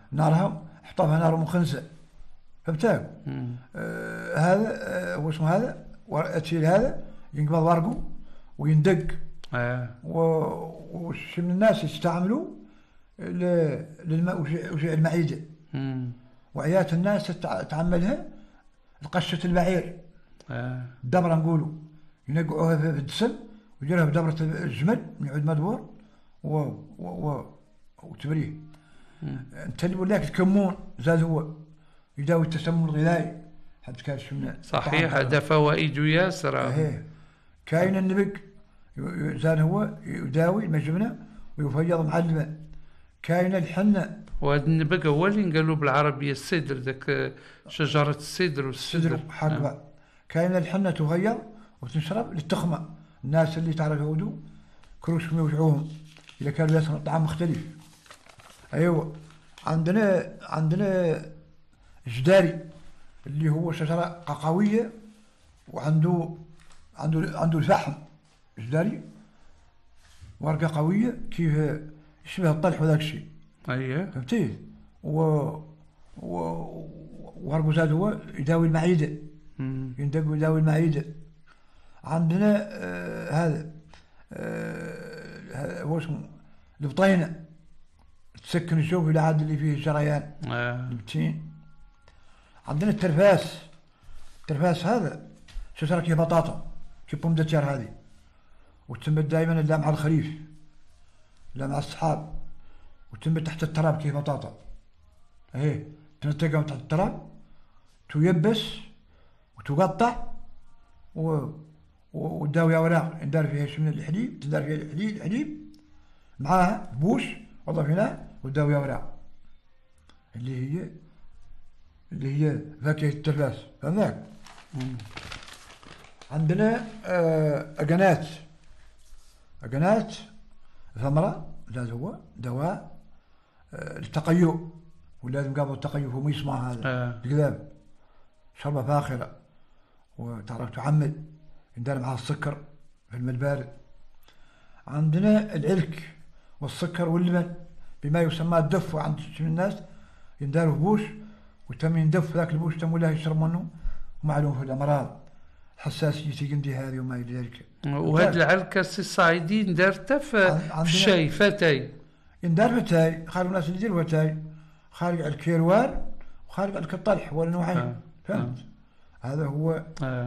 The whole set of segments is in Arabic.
نارها حطها نار مخنسة، فهمتك؟ هذا هو اسمه هذا التشيل هذا ينقبض ورقه ويندق. وش من الناس يستعملوا وشيء المعيدة. وعيات الناس تعملها قشة البعير. الدبرة نقولوا ينقعوها في الدسم ويجرها في دبرة الجمل من عود مدبور وتبريه. نتنبوا لك الكمون زاد هو يداوي التسمم الغذائي. حد كان شمنا صحيح، هذا فوائد ياسرة. كاين النبق زاد هو يداوي المجبنة ويفيض معلمة. كاين الحنة، وهذا النبق هو اللي قالوا بالعربية السدر، ذاك شجرة السدر والسدر حقبة. كاين الحنة تغير وتنشرب للتخمة. الناس اللي تعرف يودوا كروش يوجعوهم إذا كانوا ياكلوا طعام مختلف. أيوة، عندنا جداري اللي هو شجرة قوية وعنده الفحم. جداري ورقة قوية كيف يشبه الطلح وذاك الشيء. أيه، فهمتيه؟ ورقه زاد هو يداوي المعدة. يندق ويداوي المعدة. عندنا هذا هو اسمه البطينة، تسكن الجو في العاد اللي فيه الجريان. البتين. عندنا الترفاس. الترفاس هذا شجرة كيف بطاطا، كيف بومدتير هذه، وتنبت دائما لا مع الخريف لا مع الصحاب، وتنبت تحت التراب كيف بطاطا. تنتقى تحت التراب، تيبس وتقطع وتداوي أوراق يندار فيها شيء من الحليب، تندار فيها الحليب معاها بوش والله فينا، وتداوي أوراق اللي هي فاكهة الترفاس. فهمناك؟ عندنا أقنات ثمرة لازم هو دواء للتقيؤ، ولازم قبل التقيؤ هو يسمع هذا الكذاب. شربة فاخرة وتعرف تعمل يندار معها السكر في الماء البارد. عندنا العلك والسكر واللبن بما يسمى الدف، وعند من الناس ينداروا بوش وتم يندف ذاك البوش تم ولا يشرب منه، ومعلوم في الأمراض حساسية جندي هذه وما إلى ذلك. وهذا العلكة الصعيدي ندارته في الشاي فتاي. يندار فتاي، خارج الناس اللي يديروا فتاي، خارج على الكيروان وخارج على الطلح ولا نوعين. فهمت؟ هذا هو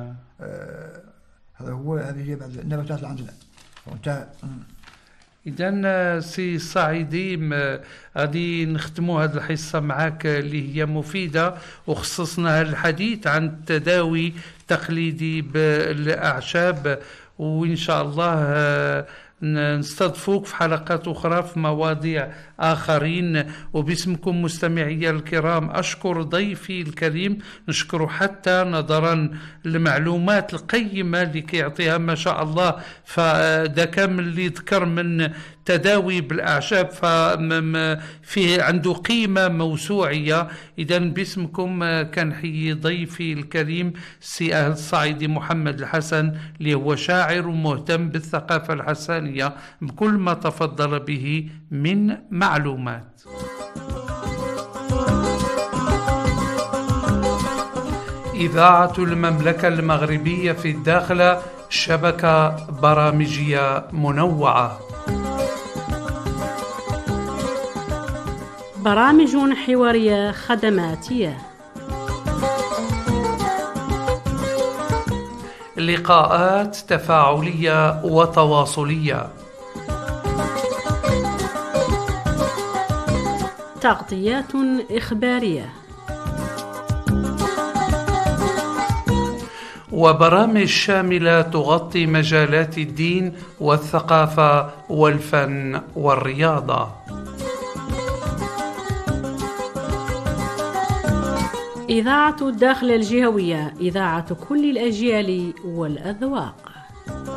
هذه هي بعض النباتات اللي عندنا. وانتهى. إذن سي صعيدي غادي نختموا هذه الحصة معك اللي هي مفيدة، وخصصنا الحديث عن التداوي التقليدي بالأعشاب، وإن شاء الله نستضفوك في حلقات أخرى في مواضيع آخرين. وباسمكم مستمعي الكرام أشكر ضيفي الكريم، نشكره حتى نظرا للمعلومات القيمة اللي كيعطيها ما شاء الله. فده كامل اللي ذكر من تداوي بالأعشاب فيه عنده قيمة موسوعية. إذن باسمكم كان حيي ضيفي الكريم سي أهل الصعيدي محمد الحسن، اللي هو شاعر ومهتم بالثقافة الحسانية بكل ما تفضل به من معلومات. إذاعة المملكة المغربية في الداخلة، شبكة برامجية منوعة، برامج حوارية خدماتية، لقاءات تفاعلية وتواصلية، تغطيات إخبارية، وبرامج شاملة تغطي مجالات الدين والثقافة والفن والرياضة. إذاعة الداخل الجهوية، إذاعة كل الأجيال والأذواق.